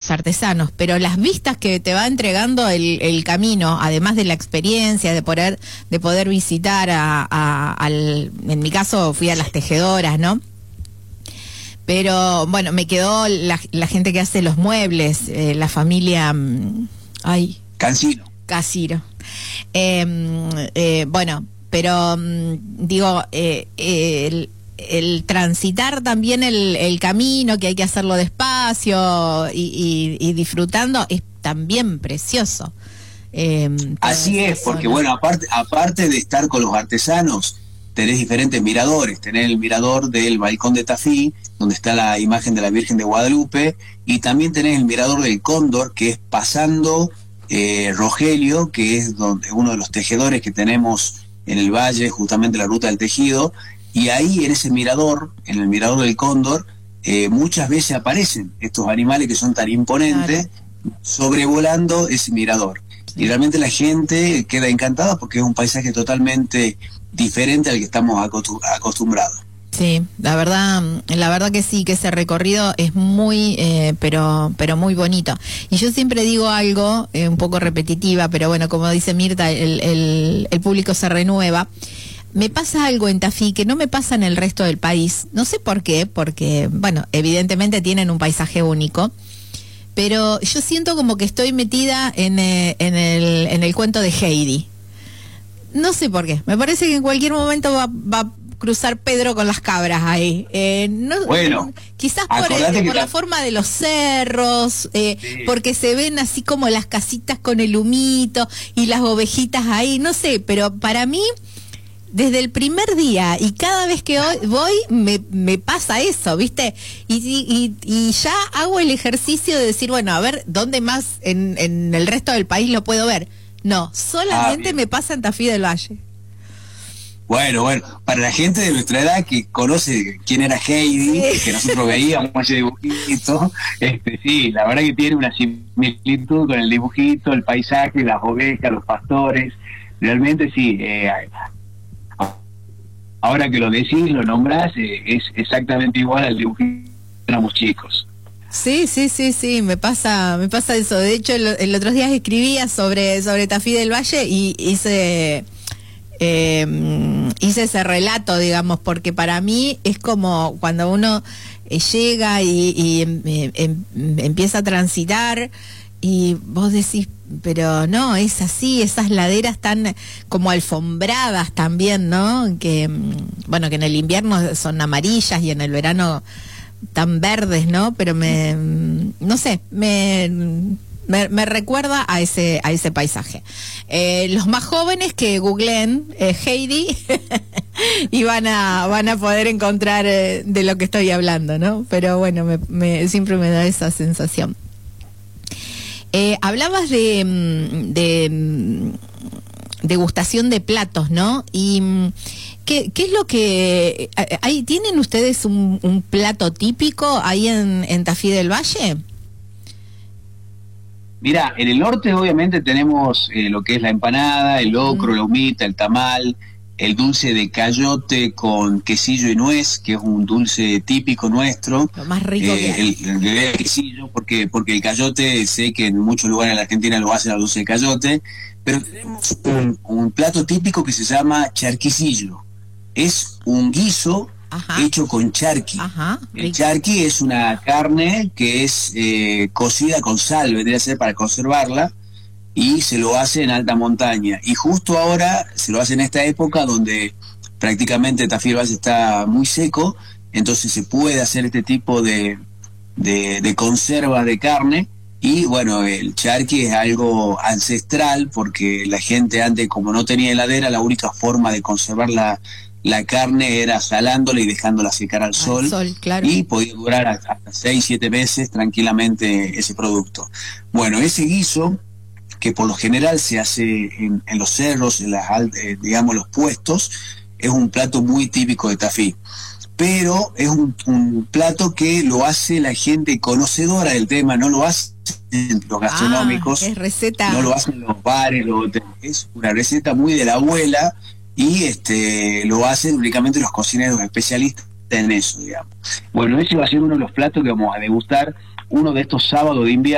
los artesanos, pero las vistas que te va entregando el camino, además de la experiencia de poder visitar en mi caso fui a las tejedoras, ¿no? Pero bueno, me quedó la gente que hace los muebles, la familia Casiro. Bueno, pero digo, el transitar también el camino, que hay que hacerlo despacio y disfrutando, es también precioso. Así es, porque bueno, aparte de estar con los artesanos, tenés diferentes miradores. Tenés el mirador del Balcón de Tafí, donde está la imagen de la Virgen de Guadalupe, y también tenés el mirador del Cóndor, que es pasando Rogelio, que es uno de los tejedores que tenemos en el valle, justamente la ruta del tejido, y ahí en ese mirador, en el mirador del Cóndor, muchas veces aparecen estos animales que son tan imponentes, sobrevolando ese mirador. Y realmente la gente queda encantada porque es un paisaje totalmente diferente al que estamos acostumbrados. Sí, la verdad que sí, que ese recorrido es muy, pero muy bonito. Y yo siempre digo algo, un poco repetitiva, pero bueno, como dice Mirta, el público se renueva. Me pasa algo en Tafí que no me pasa en el resto del país. No sé por qué, porque, bueno, evidentemente tienen un paisaje único, pero yo siento como que estoy metida en el cuento de Heidi. No sé por qué. Me parece que en cualquier momento va a cruzar Pedro con las cabras ahí. Bueno, quizás por la forma de los cerros, sí, porque se ven así como las casitas con el humito y las ovejitas ahí. No sé, pero para mí, desde el primer día y cada vez que voy me pasa eso, ¿viste? Y ya hago el ejercicio de decir, bueno, a ver, ¿dónde más en el resto del país lo puedo ver? No, solamente me pasa en Tafí del Valle. Bueno, para la gente de nuestra edad que conoce quién era Heidi, sí, que nosotros veíamos ese dibujito, sí, la verdad que tiene una similitud con el dibujito, el paisaje, las ovejas, los pastores, realmente sí. Ahora que lo decís, lo nombrás, es exactamente igual al dibujito que éramos chicos. Sí, me pasa eso. De hecho, el otro día escribía sobre Tafí del Valle y hice ese relato, digamos, porque para mí es como cuando uno llega y empieza a transitar y vos decís, pero no, es así, esas laderas tan como alfombradas también, ¿no? Que, bueno, que en el invierno son amarillas y en el verano tan verdes, ¿no? Pero no sé, me recuerda a ese paisaje. Los más jóvenes que googleen Heidi y van a poder encontrar de lo que estoy hablando, ¿no? Pero bueno, siempre me da esa sensación. Hablabas de degustación de platos, ¿no? Y ¿qué es lo que tienen ustedes un plato típico ahí en Tafí del Valle? Mira, en el norte obviamente tenemos lo que es la empanada, el locro, la humita, el tamal, el dulce de cayote con quesillo y nuez, que es un dulce típico nuestro. Lo más rico que hay. El quesillo, porque el cayote, sé que en muchos lugares de la Argentina lo hacen al dulce de cayote, pero tenemos un plato típico que se llama charquicillo. Es un guiso hecho con charqui. El charqui es una carne que es cocida con sal, vendría a ser para conservarla, y se lo hace en alta montaña. Y justo ahora se lo hace en esta época donde prácticamente Tafí del Valle está muy seco, entonces se puede hacer este tipo de conserva de carne. Y bueno, el charqui es algo ancestral porque la gente antes, como no tenía heladera, la única forma de conservar la carne era salándola y dejándola secar al sol, claro. Y podía durar hasta 6-7 meses tranquilamente ese producto. Bueno, ese guiso, que por lo general se hace en los cerros, en digamos los puestos, es un plato muy típico de Tafí. Pero es un plato que lo hace la gente conocedora del tema, no lo hacen los gastronómicos, es receta. No lo hacen los bares, es una receta muy de la abuela, y lo hacen únicamente los cocineros especialistas en eso, digamos. Bueno, ese va a ser uno de los platos que vamos a degustar uno de estos sábados de invierno.